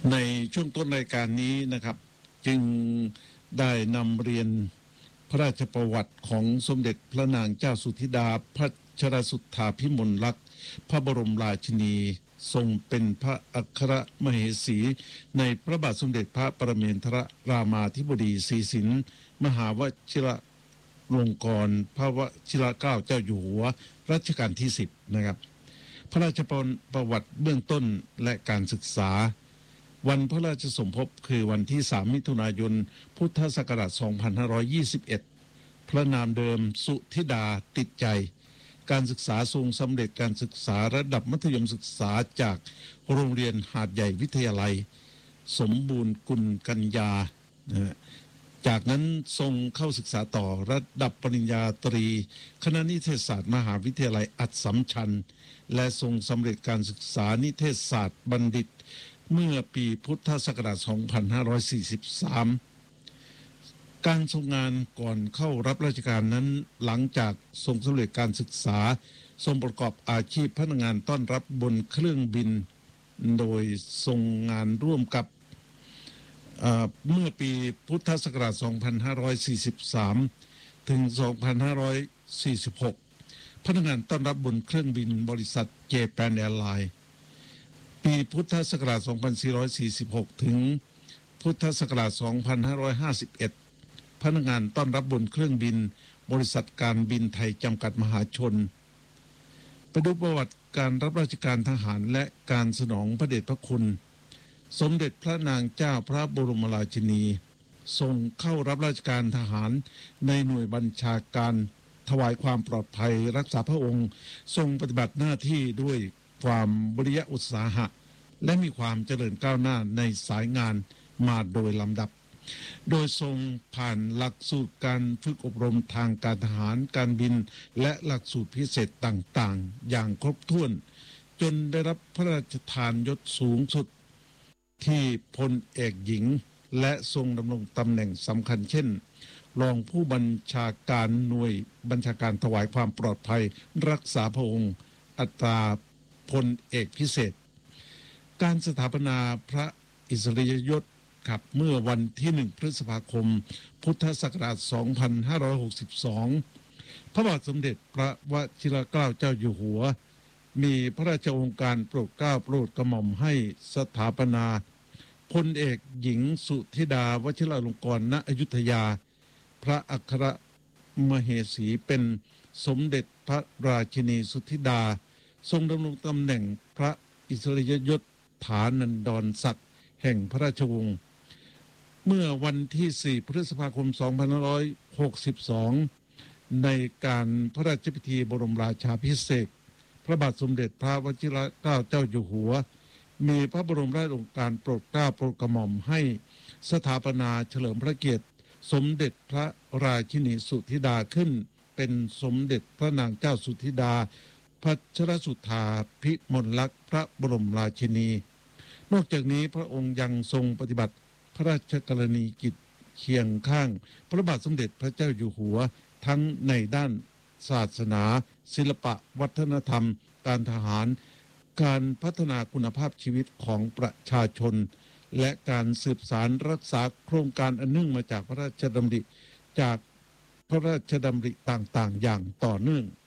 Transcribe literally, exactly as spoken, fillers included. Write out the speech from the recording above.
ในช่วงต้นรายการนี้นะครับจึงได้นำเรียนพระราชประวัติของสมเด็จพระนางเจ้าสุธิดาพัชรสุทธาภิมลลักษณ์พระบรมราชินีทรงเป็นพระอัครมเหสีในพระบาทสมเด็จพระปรเมนทรรามาธิบดีศรีสินมหาวชิรลงกรณ์พระวชิรเกล้าเจ้าอยู่หัวรัชกาลที่สิบนะครับพระราชประวัติเบื้องต้นและการศึกษาวันพระราชสมภพคือวันที่สามมิถุนายนพุทธศักราชสองพันห้าร้อยยี่สิบเอ็ดพระนามเดิมสุธิดาติดใจการศึกษาทรงสำเร็จการศึกษาระดับมัธยมศึกษาจากโรงเรียนหาดใหญ่วิทยาลัยสมบูรณ์กุลกัญญานะจากนั้นทรงเข้าศึกษาต่อระดับปริญญาตรีคณะนิเทศศาสตร์มหาวิทยาลัยอัสสัมชัญและทรงสำเร็จการศึกษานิเทศศาสตร์บัณฑิตเมื่อปีพุทธศักราชสองพันห้าร้อยสี่สิบสามการทรงงานก่อนเข้ารับราชการนั้นหลังจากทรงสำเร็จการศึกษาทรงประกอบอาชีพพนักงานต้อนรับบนเครื่องบินโดยทรงงานร่วมกับเมื่อปีพุทธศักราชสองพันห้าร้อยสี่สิบสามถึงสองพันห้าร้อยสี่สิบหกพนักงานต้อนรับบนเครื่องบินบริษัทเจแปนแอร์ไลน์ปีพุทธศักราชสองพันสี่ร้อยสี่สิบหกถึงพุทธศักราชสองพันห้าร้อยห้าสิบเอ็ดพนักงานต้อนรับบนเครื่องบินบริษัทการบินไทยจำกัดมหาชนไปดูประวัติการรับราชการทหารและการสนองพระเดชพระคุณสมเด็จพระนางเจ้าพระบรมราชินีทรงเข้ารับราชการทหารในหน่วยบัญชาการถวายความปลอดภัยรักษาพระองค์ทรงปฏิบัติหน้าที่ด้วยความวิริยะอุตสาหะและมีความเจริญก้าวหน้าในสายงานมาโดยลำดับโดยทรงผ่านหลักสูตรการฝึกอบรมทางการทหารการบินและหลักสูตรพิเศษต่างๆอย่างครบถ้วนจนได้รับพระราชทานยศสูงสุดที่พลเอกหญิงและทรงดำรงตำแหน่งสำคัญเช่นรองผู้บัญชาการหน่วยบัญชาการถวายความปลอดภัยรักษาพระองค์อัตราพลเอกพิเศษการสถาปนาพระอิสริยยศครับเมื่อวันที่หนึ่งพฤษภาคมพุทธศักราชสองพันห้าร้อยหกสิบสองพระบาทสมเด็จพระวชิรเกล้าเจ้าอยู่หัวมีพระราชโองการโปรดเกล้าโปรดกระหม่อมให้สถาปนาพลเอกหญิงสุธิดาวชิราลงกรณ์ณอยุธยาพระอัครมเหสีเป็นสมเด็จพระราชินีสุธิดาทรงดำรงตำแหน่งพระอิสริยยศฐานันดรศักดิ์แห่งพระราชวงศ์เมื่อวันที่สี่พฤษภาคมสองพันห้าร้อยหกสิบสองในการพระราชพิธีบรมราชาภิเษกพระบาทสมเด็จพระวชิรเกล้าเจ้าอยู่หัวมีพระบรมราชโองการโปรดเกล้าโปรดกระหม่อมให้สถาปนาเฉลิมพระเกียรติสมเด็จพระราชินีสุธิดาขึ้นเป็นสมเด็จพระนางเจ้าสุธิดาพัชรสุทธาภิมลลักษณ์พระบรมราชินีนอกจากนี้พระองค์ยังทรงปฏิบัติพระราชกรณียกิจเคียงข้างพระบาทสมเด็จพระเจ้าอยู่หัวทั้งในด้านศาสนาศิลปะวัฒนธรรมการทหารการพัฒนาคุณภาพชีวิตของประชาชนและการสืบสานรักษาโครงการอันเนื่องมาจากพระราชดำริจากพระราชดำริต่างๆอย่างต่อเนื่อง